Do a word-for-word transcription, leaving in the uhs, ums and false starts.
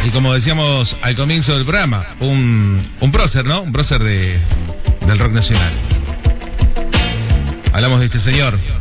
y como decíamos al comienzo del programa, un, un prócer, ¿no? Un prócer de, del rock nacional. Hablamos de este señor,